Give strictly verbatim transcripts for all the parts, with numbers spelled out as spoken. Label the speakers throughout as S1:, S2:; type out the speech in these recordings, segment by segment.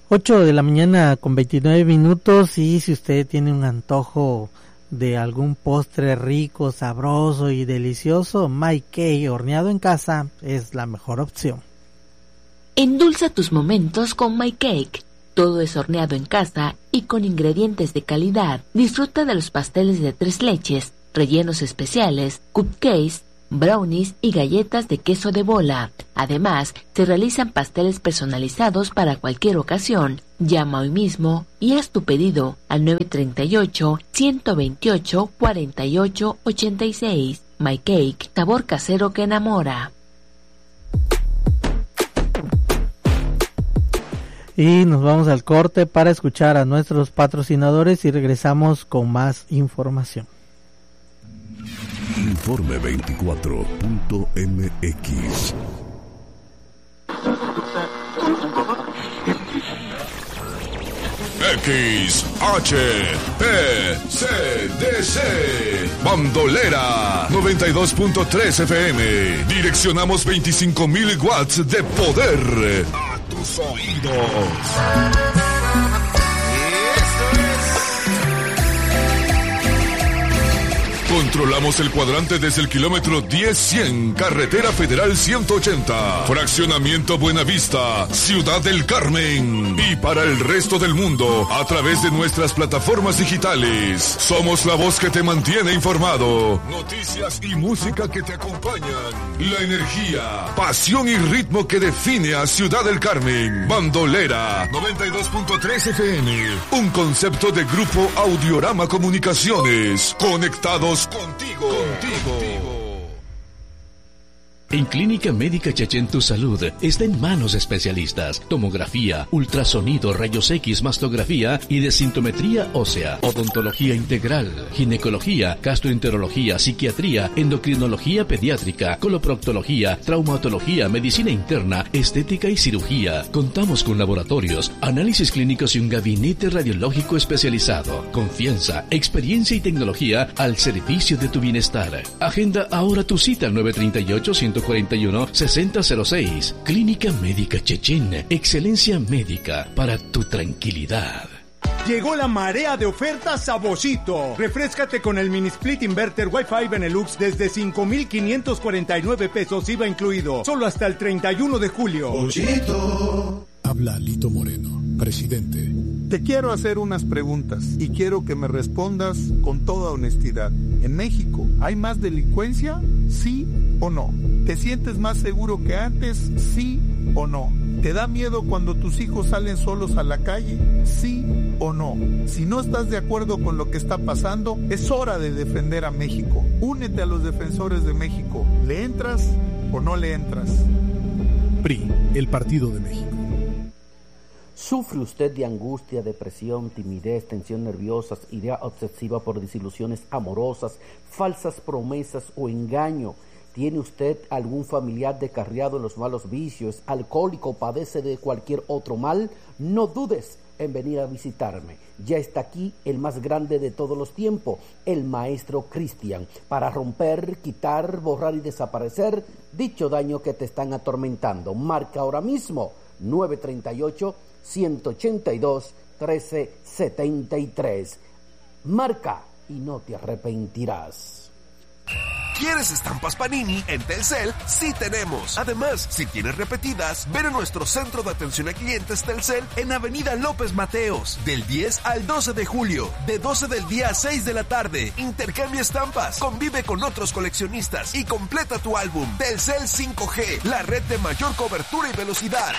S1: ocho de la mañana con veintinueve minutos, y si usted tiene un antojo de algún postre rico, sabroso y delicioso, My Cake horneado en casa es la mejor opción.
S2: Endulza tus momentos con My Cake. Todo es horneado en casa y con ingredientes de calidad. Disfruta de los pasteles de tres leches, rellenos especiales, cupcakes, brownies y galletas de queso de bola. Además, se realizan pasteles personalizados para cualquier ocasión. Llama hoy mismo y haz tu pedido al nueve treinta y ocho, ciento veintiocho, cuarenta y ocho, ochenta y seis. My Cake, sabor casero que enamora.
S1: Y nos vamos al corte para escuchar a nuestros patrocinadores y regresamos con más información.
S3: Informe veinticuatro punto m x. X H P C D C Bandolera noventa y dos punto tres F M. Direccionamos veinticinco mil watts de poder a tus oídos. Controlamos el cuadrante desde el kilómetro diez cien, Carretera Federal ciento ochenta, Fraccionamiento Buenavista, Ciudad del Carmen. Y para el resto del mundo, a través de nuestras plataformas digitales. Somos la voz que te mantiene informado. Noticias y música que te acompañan. La energía, pasión y ritmo que define a Ciudad del Carmen. Bandolera noventa y dos punto tres F M. Un concepto de Grupo Audiorama Comunicaciones. Conectados contigo, contigo.
S4: En Clínica Médica Chechen tu salud está en manos de especialistas. Tomografía, ultrasonido, rayos X, mastografía y desintometría ósea. Odontología integral, ginecología, gastroenterología, psiquiatría, endocrinología pediátrica, coloproctología, traumatología, medicina interna, estética y cirugía. Contamos con laboratorios, análisis clínicos y un gabinete radiológico especializado. Confianza, experiencia y tecnología al servicio de tu bienestar. Agenda ahora tu cita al nueve treinta y ocho, ciento cuarenta y uno, sesenta cero seis. Clínica Médica Chechen. Excelencia médica para tu tranquilidad.
S5: Llegó la marea de ofertas a Boschito. Refréscate con el mini split inverter Wi-Fi Benelux desde cinco mil quinientos cuarenta y nueve pesos I V A incluido. Solo hasta el treinta y uno de julio.
S6: Boschito. Habla Lito Moreno, presidente.
S7: Te quiero hacer unas preguntas y quiero que me respondas con toda honestidad. ¿En México hay más delincuencia? ¿Sí o no? ¿Te sientes más seguro que antes? ¿Sí o no? ¿Te da miedo cuando tus hijos salen solos a la calle? ¿Sí o no? Si no estás de acuerdo con lo que está pasando, es hora de defender a México. Únete a los defensores de México. ¿Le entras o no le entras?
S6: P R I, el Partido de México.
S8: ¿Sufre usted de angustia, depresión, timidez, tensión nerviosa, idea obsesiva por desilusiones amorosas, falsas promesas o engaño? ¿Tiene usted algún familiar descarriado en los malos vicios, alcohólico, padece de cualquier otro mal? No dudes en venir a visitarme. Ya está aquí el más grande de todos los tiempos, el Maestro Cristian, para romper, quitar, borrar y desaparecer dicho daño que te están atormentando. Marca ahora mismo nueve treinta y ocho, ciento ochenta y dos, trece setenta y tres. Marca y no te arrepentirás.
S9: ¿Quieres estampas Panini? En Telcel sí tenemos. Además, si quieres repetidas, ven a nuestro centro de atención a clientes Telcel en Avenida López Mateos, del diez al doce de julio, de doce del día a seis de la tarde. Intercambia estampas, convive con otros coleccionistas y completa tu álbum. Telcel cinco G, la red de mayor cobertura y velocidad.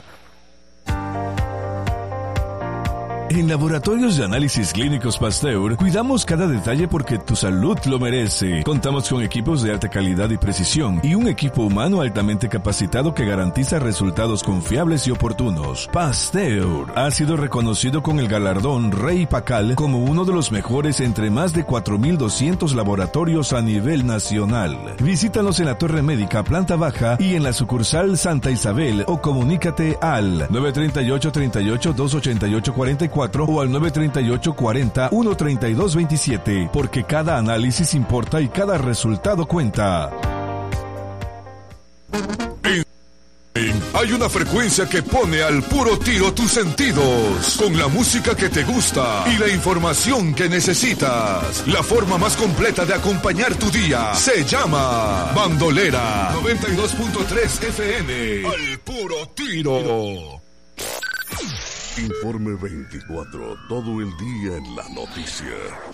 S3: En Laboratorios de Análisis Clínicos Pasteur, cuidamos cada detalle porque tu salud lo merece. Contamos con equipos de alta calidad y precisión y un equipo humano altamente capacitado que garantiza resultados confiables y oportunos. Pasteur ha sido reconocido con el galardón Rey Pacal como uno de los mejores entre más de cuatro mil doscientos laboratorios a nivel nacional. Visítanos en la Torre Médica, planta baja y en la sucursal Santa Isabel o comunícate al nueve treinta y ocho, treinta y ocho, doscientos ochenta y ocho, cuarenta y cuatro o al nueve treinta y ocho, cuarenta, uno treinta y dos veintisiete, porque cada análisis importa y cada resultado cuenta. En Hay una frecuencia que pone al puro tiro tus sentidos, con la música que te gusta y la información que necesitas. La forma más completa de acompañar tu día se llama Bandolera noventa y dos punto tres F M. Al puro tiro.
S10: Informe veinticuatro, todo el día en la noticia.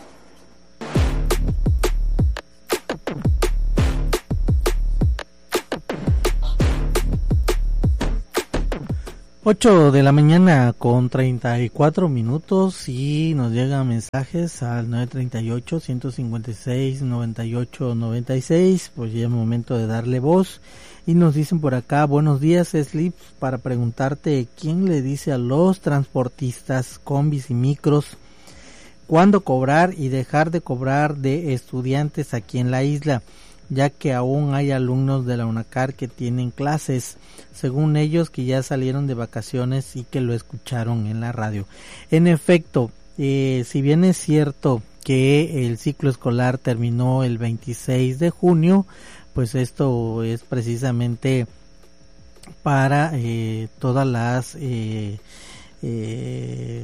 S1: ocho de la mañana con treinta y cuatro minutos y nos llegan mensajes al nueve treinta y ocho, ciento cincuenta y seis, noventa y ocho, noventa y seis, pues ya es momento de darle voz y nos dicen por acá, buenos días Slips, para preguntarte quién le dice a los transportistas, combis y micros cuándo cobrar y dejar de cobrar de estudiantes aquí en la isla, ya que aún hay alumnos de la UNACAR que tienen clases, según ellos que ya salieron de vacaciones y que lo escucharon en la radio. En efecto, eh, si bien es cierto que el ciclo escolar terminó el veintiséis de junio, pues esto es precisamente para eh, todas las eh, eh,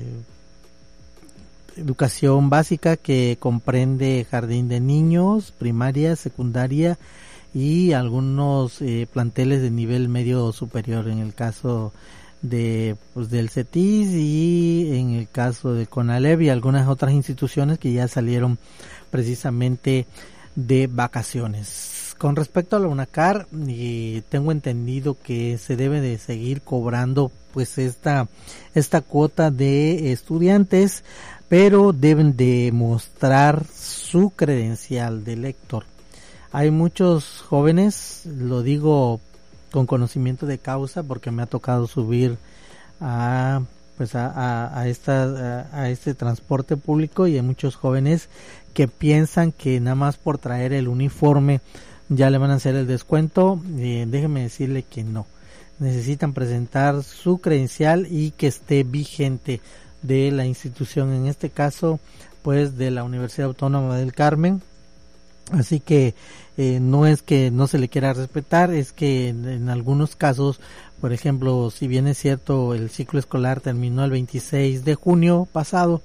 S1: educación básica, que comprende jardín de niños, primaria, secundaria y algunos eh, planteles de nivel medio superior, en el caso de pues del CETIS y en el caso de CONALEP y algunas otras instituciones que ya salieron precisamente de vacaciones. Con respecto a la UNACAR, eh, tengo entendido que se debe de seguir cobrando pues esta esta cuota de estudiantes, pero deben de mostrar su credencial de lector. Hay muchos jóvenes, lo digo con conocimiento de causa porque me ha tocado subir a pues a, a, a esta a, a este transporte público, y hay muchos jóvenes que piensan que nada más por traer el uniforme ya le van a hacer el descuento. Eh, déjeme decirle que no, necesitan presentar su credencial y que esté vigente de la institución, en este caso pues de la Universidad Autónoma del Carmen. Así que eh, no es que no se le quiera respetar, es que en, en algunos casos, por ejemplo, si bien es cierto el ciclo escolar terminó el veintiséis de junio pasado,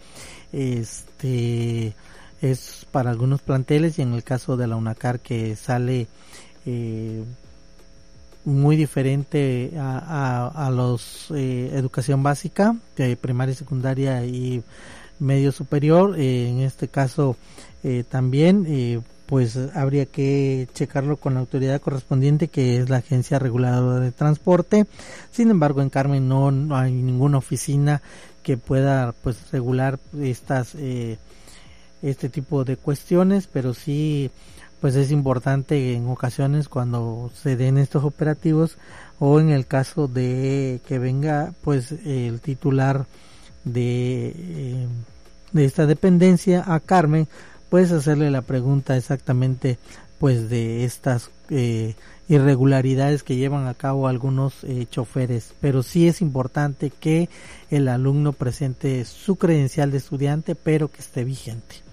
S1: este es para algunos planteles, y en el caso de la UNACAR que sale eh, muy diferente a, a, a los eh, educación básica, de primaria, secundaria y medio superior, eh, en este caso eh, también eh, pues habría que checarlo con la autoridad correspondiente, que es la Agencia Reguladora de Transporte. Sin embargo, en Carmen no, no hay ninguna oficina que pueda pues regular estas eh, este tipo de cuestiones, pero sí pues es importante en ocasiones cuando se den estos operativos, o en el caso de que venga pues el titular de eh, de esta dependencia a Carmen, puedes hacerle la pregunta exactamente pues de estas eh, irregularidades que llevan a cabo algunos eh, choferes. Pero sí es importante que el alumno presente su credencial de estudiante, pero que esté vigente.